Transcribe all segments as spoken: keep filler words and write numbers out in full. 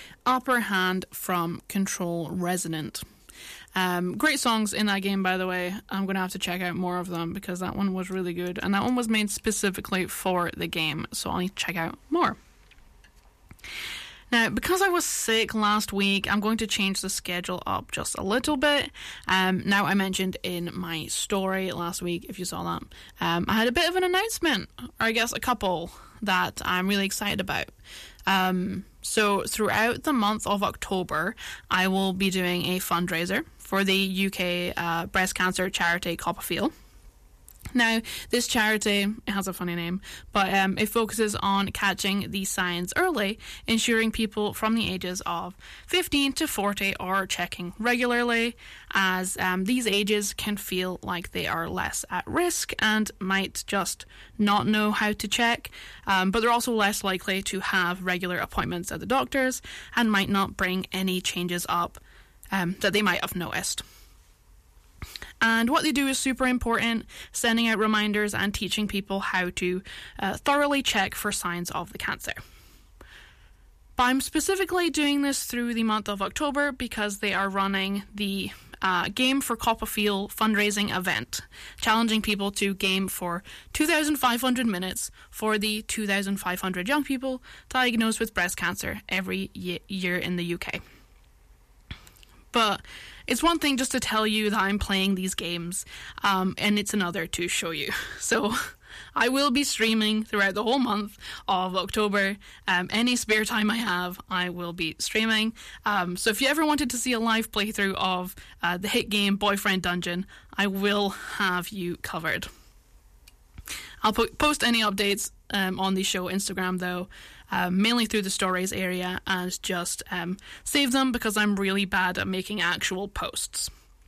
Upper Hand from Control Resonant. Um, great songs in that game, by the way. I'm going to have to check out more of them because that one was really good. And that one was made specifically for the game, so I'll need to check out more. Now, because I was sick last week, I'm going to change the schedule up just a little bit. Um, now, I mentioned in my story last week, if you saw that, um, I had a bit of an announcement, or I guess a couple, that I'm really excited about. Um, so, throughout the month of October, I will be doing a fundraiser for the U K uh, breast cancer charity COPAFEEL. Now, this charity, it has a funny name, but um, it focuses on catching these signs early, ensuring people from the ages of fifteen to forty are checking regularly, as um, these ages can feel like they are less at risk and might just not know how to check, um, but they're also less likely to have regular appointments at the doctors and might not bring any changes up um, that they might have noticed. And what they do is super important, sending out reminders and teaching people how to uh, thoroughly check for signs of the cancer. But I'm specifically doing this through the month of October because they are running the uh, Game for COPAFEEL fundraising event, challenging people to game for two thousand five hundred minutes for the two thousand five hundred young people diagnosed with breast cancer every ye- year in the U K. But it's one thing just to tell you that I'm playing these games, um, and it's another to show you. So I will be streaming throughout the whole month of October. Um, any spare time I have, I will be streaming. Um, so if you ever wanted to see a live playthrough of uh, the hit game Boyfriend Dungeon, I will have you covered. I'll po- post any updates um, on the show Instagram, though, um, mainly through the stories area, and just um, save them because I'm really bad at making actual posts.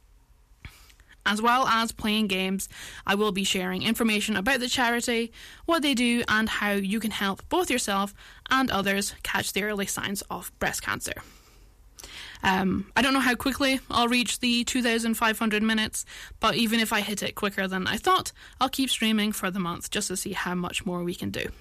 As well as playing games, I will be sharing information about the charity, what they do, and how you can help both yourself and others catch the early signs of breast cancer. Um, I don't know how quickly I'll reach the two thousand five hundred minutes, but even if I hit it quicker than I thought, I'll keep streaming for the month just to see how much more we can do.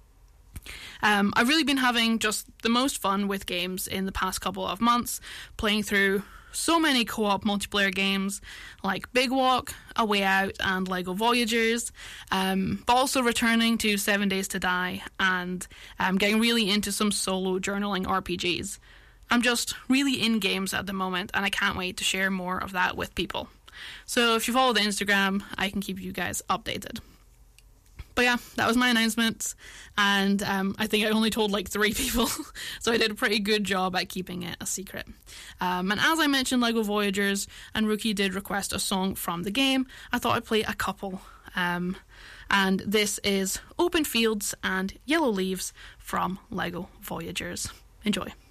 Um, I've really been having just the most fun with games in the past couple of months, playing through so many co-op multiplayer games like Big Walk, A Way Out, and LEGO Voyagers, um, but also returning to Seven Days to Die and um, getting really into some solo journaling R P Gs. I'm just really in games at the moment, and I can't wait to share more of that with people. So if you follow the Instagram, I can keep you guys updated. But yeah, that was my announcement, and um, I think I only told like three people, so I did a pretty good job at keeping it a secret. Um, and as I mentioned LEGO Voyagers, and Rookie did request a song from the game, I thought I'd play a couple. Um, and this is Open Fields and Yellow Leaves from LEGO Voyagers. Enjoy.